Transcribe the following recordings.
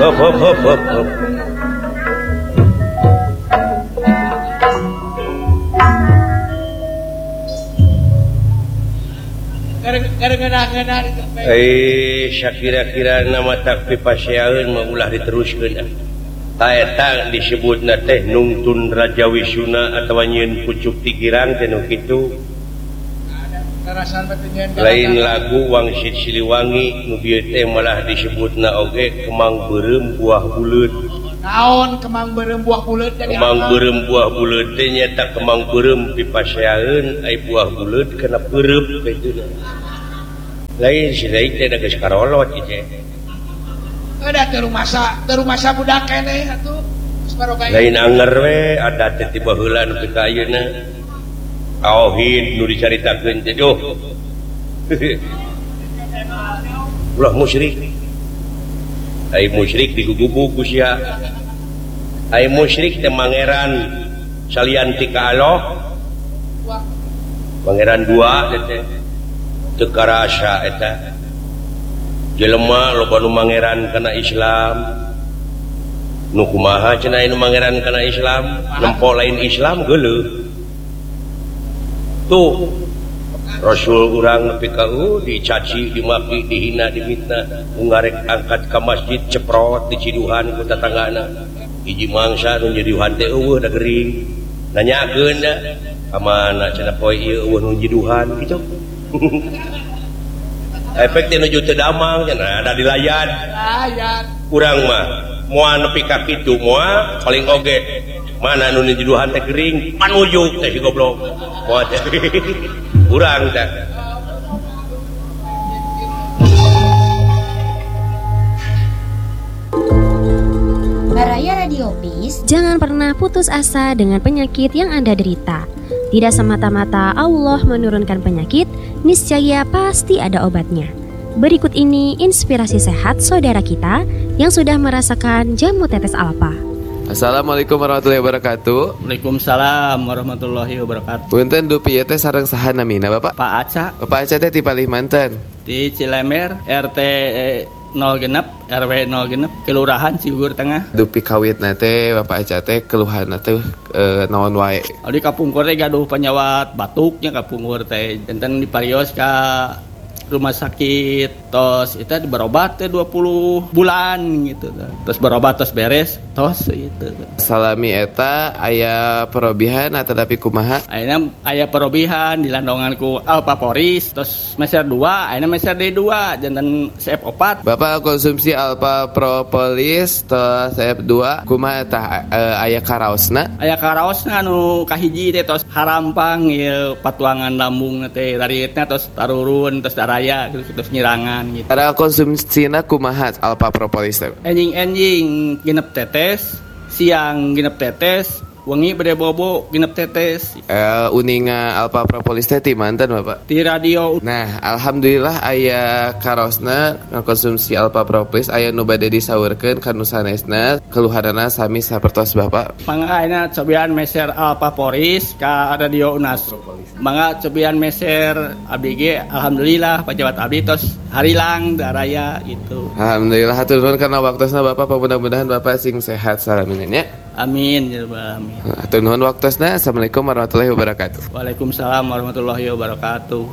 Hop hop hop hop hop. Kira-kira nama takfi pasyaeun mah ulah diteruskeun. Eta disebutna teh nungtun Raja Wisuna atawa nyieun pucuk tigirang teh nu kitu. Lain lagu Wangsit Siliwangi nu bieu teh malah disebutna oge kemang beureum buah buleud. Naon kemang beureum buah buleud? Kemang beureum buah buleud teh nyata kemang beureum pipasyaeun ai buah buleud kana peureup kitu. Lain si lain teh geus karolot ieu. Ada teu rumasa budak keneh atuh. Lain anger we adat teh tiba heula nu ka ayeuna. Tauhid nu dicaritakeun teh duh. Ulah musyrik. Ai musyrik digugubu ku sia. Ai musyrik teh mangeran salian ti ka Allah. Pangeran dua teh. Teu karasa eta. Jelema loba nu mangeran kana Islam. Nu kumaha cenah nu mangeran kana Islam? Nempo lain Islam geuleuh. Tuh Rasul urang nepi ka dicaci, dimaki, dihina, dimitna, ngarek angkat ka masjid ceprot diciduhan ku tatanggana. Hiji mangsa nu nyiduhan teh eueuh da gering. Nanyakeun da, ka mana cenah poe ieu eueuh nu nyiduhan kitu. Efek teh nuju teu damang cenah ada dilayan. Urang mah moal nepi ka kitu moal paling oge mana nu nyiduhan teh gering panujuk teh si goblok. Moal teh urang teh. Baraya Radio Peace. Jangan pernah putus asa dengan penyakit yang Anda derita. Tidak semata-mata Allah menurunkan penyakit, niscaya pasti ada obatnya. Berikut ini inspirasi sehat saudara kita yang sudah merasakan jamu tetes alfa. Assalamualaikum warahmatullahi wabarakatuh. Waalaikumsalam warahmatullahi wabarakatuh. Punten dupi teh sareng saha namina Bapak? Pak Aca. Bapak Aca teh ti Palimanten. Di Cilemer, RT 0 genep, RW 0 genep, Kelurahan Ciugur Tengah. Dupi kawitna teh Bapak Aca teh keluhanna teh naon wae? Di kapungkur teh gaduh penyawat batuknya kapungkur teh. Enten diparios ka rumah sakit, tos itu berobat teh 20 bulan gitu. Terus berobat terus beres, tos itu. Salami eta aya perobihan atau tapi kumaha? Ayeuna aya perobihan dilandonganku Alpaporis, terus meser 2, ayeuna meser D2 janten CF4. Bapak konsumsi Alpha Propolis tos CF2 kumaha tah aya karaosna? Aya karaosna anu kahiji teh tos harampang ieu patuangan lambung teh daritna tos tarurun tos darah terus nyirangan gitu. Ada konsumsina kumaha Alpha Propolis teh? Enjing genep tetes, siang genep tetes, wengi bade bobo genep tetes. Uninga Alpha Propolis teh ti manten Bapak? Di radio. Nah, alhamdulillah aya karosna ngakonsumsi Alpha Propolis aya nu bade disaurkeun ka nu sanesna keluhanana sami sapertos Bapak. Mangga ayeuna cobian meser Alpha Propolis ka radio UNAS. Mangga cobian meser abdi ge alhamdulillah pejabat abdi tos harilang daraya gitu. Alhamdulillah hatur nuhun kana waktosna Bapak, mudah-mudahan Bapak sing sehat salaminnya nya. Amin ya rabbal alamin. Hatur nuhun waktosna. Assalamualaikum warahmatullahi wabarakatuh. Waalaikumsalam warahmatullahi wabarakatuh.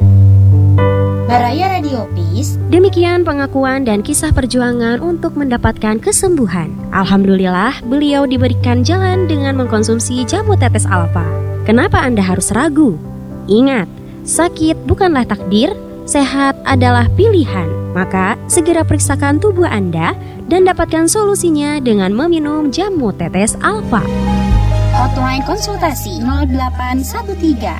Baraya Radio Peace. Demikian pengakuan dan kisah perjuangan untuk mendapatkan kesembuhan. Alhamdulillah, beliau diberikan jalan dengan mengkonsumsi jamu tetes alfa. Kenapa Anda harus ragu? Ingat, sakit bukanlah takdir, sehat adalah pilihan. Maka, segera periksakan tubuh Anda dan dapatkan solusinya dengan meminum jamu tetes alfa. Hotline konsultasi 0813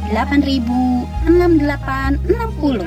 8000 6860 0813 8000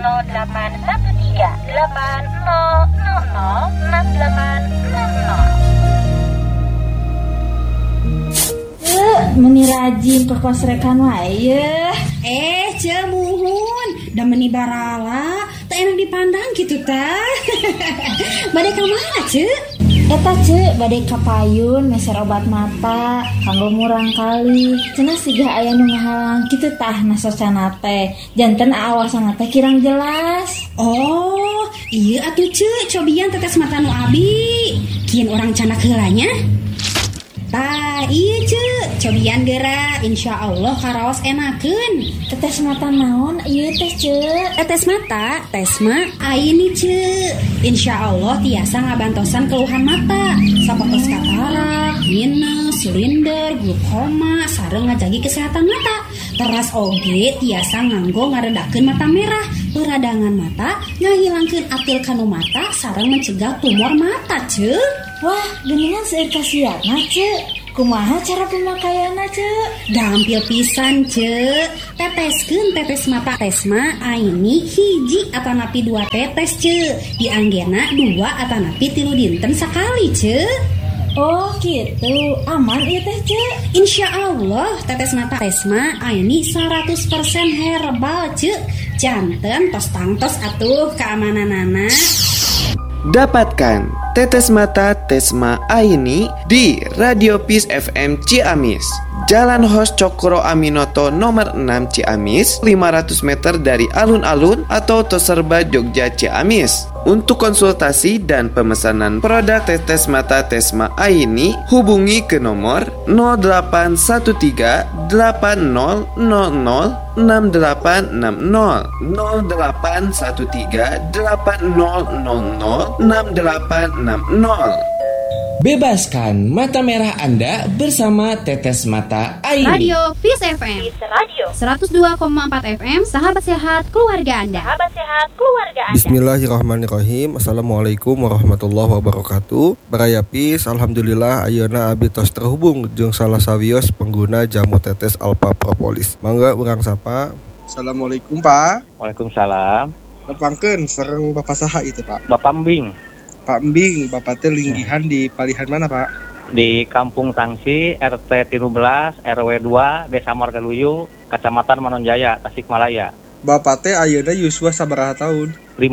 6860. Meni rajin perkosrekan wae. Cemuhun da meni barala tak enak dipandang gitu tah. Bade ka mana, Ce? Eta ce badai kapayun meser obat mata kanggo murang kali. Cenah siga aya nu ngahalang kitu tah nasocana teh. Janten aawasana teh kirang jelas. Oh, iya atuh ce, cobian tetes mata nu abi. Kian orang canak heulanya. Tah, iya ce, cobian geura, insya Allah karaos enakeun. Tetes mata naon ieu teh ce? Tetes mata, tesma, aini ce. Insya Allah tiasa ngabantosan keluhan mata, sapotos katarak, minus, silinder, glukoma, sareng ngajagi kesehatan mata. Teras oge tiasa nganggo ngaredakeun mata merah, peradangan mata, ngahilangkeun atil kanu mata, sareng mencegah tumor mata ce. Wah, geningan seueur kasiatna ce. Kumaha cara pemakaianna ce? Gampil pisan ce. Teteskeun tetes mata tesma aini hiji atanapi 2 tetes ce. Dianggena 2 atanapi 3 dinten sakali ce. Oh gitu, aman ieu teh ce. Insya Allah tetes mata tesma aini 100% herbal ce. Janten tos tangtos atuh keamananana. Dapatkan tetes mata Tesma Aini di Radio Peace FM Ciamis, Jalan Hos Cokro Aminoto nomor 6 Ciamis, 500 meter dari alun-alun atau Toserba Jogja Ciamis. Untuk konsultasi dan pemesanan produk tetes mata Tesma Aini, hubungi ke nomor 0813 8000 6860 0813 8000 6860. Bebaskan mata merah Anda bersama Tetes Mata Aini. Radio Peace FM. Radio 102,4 FM. Sahabat sehat keluarga Anda. Bismillahirrahmanirrahim. Assalamualaikum warahmatullahi wabarakatuh. Baraya Peace, alhamdulillah ayeuna abdi tos terhubung jeung salah sawios pengguna jamu tetes Alpha Propolis. Mangga urang sapa. Assalamualaikum Pak. Waalaikumsalam. Nepangkeun sareng Bapak saha itu Pak? Bapak Mbing. Pak Mbing, Bapak teh linggihan di palihan mana Pak? Di Kampung Tangsi, RT 13, RW 2, Desa Margaluyu, Kecamatan Manonjaya, Tasikmalaya. Bapak teh ayeuna yuswa sabaraha tahun?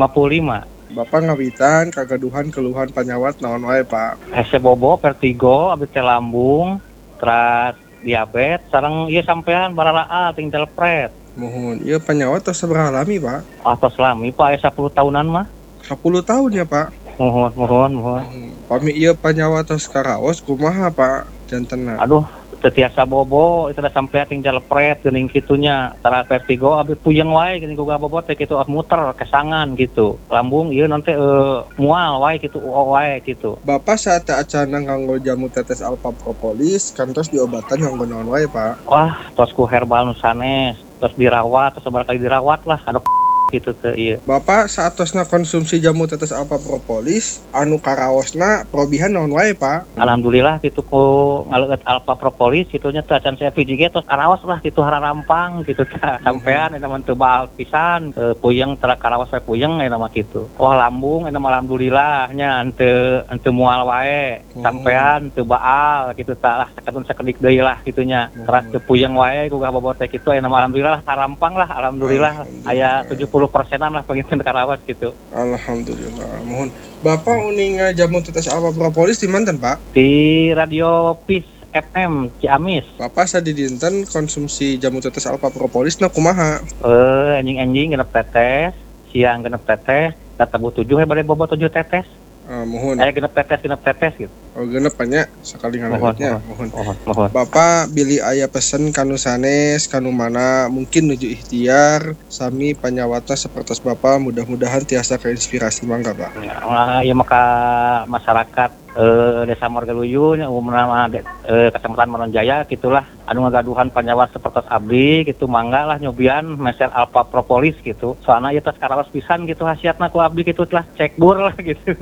55. Bapak ngawitan kagaduhan keluhan panyawat naon wae Pak? Hese bobo, vertigo, abdi teh lambung, teras diabetes, sareng ieu sampean baralaa tinggal pret. Mohon, ieu panyawat tos sabaraha lami Pak? Atos lami Pak, 10 tahunan mah. 10 tahun ya Pak? Mohon. Pami ieu panyawa tos karaos kumaha Pak jantenna? Aduh, tetiasa bobo itu udah sampai tinggal pret geuning kitunya. Tara vertigo abis puyeng wae geuning boga bobo teh kitu muter kesangan gitu. Lambung ieu nanti mual wae kitu wae gitu. Bapak saat acana nganggo jamu tetes Alpha Propolis kantos diobatan nganggo naon wae Pak? Wah, tos ku herbal nu sanes, tos dirawat, tos sabar kali dirawat lah. Aduh gitu teh ieu. Bapak saatosna konsumsi jamu tetes Alpha Propolis anu karaosna probihan naon wae Pak? Alhamdulillah kitu ku ngaleut Alpha Propolis kitunya teh acan saya VJG tos karaos lah kitu hararampang kitu teh. Sampean eta mah teu baal pisan, puyeng tara karaos wae puyeng eta mah kitu. Wah lambung eta mah alhamdulillah nya henteu mual wae. Sampean teu baal kitu tah lah sakadun sakedik deui lah kitunya. Teras teu puyeng wae ku bobot teh kitu eta mah alhamdulillah harampang lah alhamdulillah aya 70% lah pengen karawas gitu. Alhamdulillah. Mohon Bapak uning jamu tetes Alpha Propolis di manten Pak? Di Radio Peace FM Ciamis. Bapak sadidinten konsumsi jamu tetes Alpha Propolis na kumaha? Anjing genep tetes, siang genep tetes, data 7 bade bobo 7 tetes. Mohon. Genep tetes gitu. Oh genep banyak sekali ngalamatnya. Mohon. Bapak bili aya pesen kanu sanes kanu mana mungkin nuju ikhtiar sami panyawata sapertos Bapak mudah-mudahan tiasa keinspirasi mangga Pak. Ya maka masyarakat Desa Margaluyu umumna Kecamatan Manonjaya gitulah anu ngagaduhan panyawat sapertos abdi gitu mangga lah nyobian meser Alpha Propolis gitu. Soalna ieu tos karaos pisan gitu hasiatna ku abdi gitu telah cek bur lah gitu.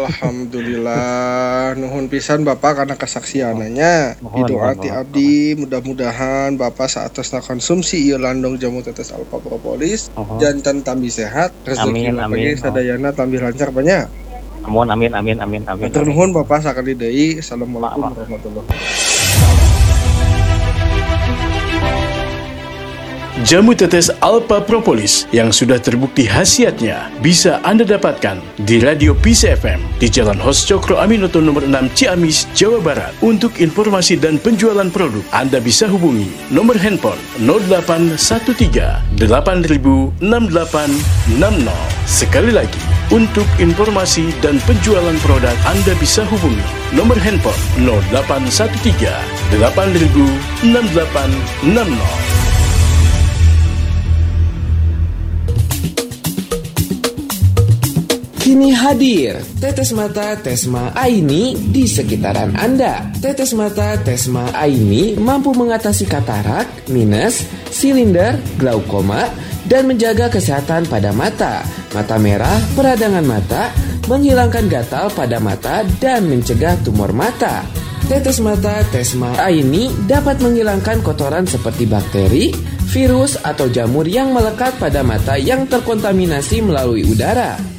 Alhamdulillah nuhun pisan Bapak karena kesaksiananya. Didoati abdi mudah-mudahan Bapak saatosna konsumsi ieu landong jamu tetes Alpha Propolis janten tambi sehat rezeki pagi sadayana tambi lancar banyak. Amin. Matur nuhun Bapak sakali deui. Assalamualaikum warahmatullahi wabarakatuh. Jamu tetes Alpha Propolis yang sudah terbukti khasiatnya bisa Anda dapatkan di Radio Peace FM di Jalan Hos Cokro Aminoto nomor 6 Ciamis, Jawa Barat. Untuk informasi dan penjualan produk, Anda bisa hubungi nomor handphone 0813 8000 6860. Sekali lagi, untuk informasi dan penjualan produk, Anda bisa hubungi nomor handphone 0813 8000 6860. Kini hadir Tetes Mata Tesma Aini di sekitaran Anda. Tetes Mata Tesma Aini mampu mengatasi katarak, minus, silinder, glaukoma, dan menjaga kesehatan pada mata, mata merah, peradangan mata, menghilangkan gatal pada mata, dan mencegah tumor mata. Tetes Mata Tesma Aini dapat menghilangkan kotoran seperti bakteri, virus, atau jamur yang melekat pada mata yang terkontaminasi melalui udara.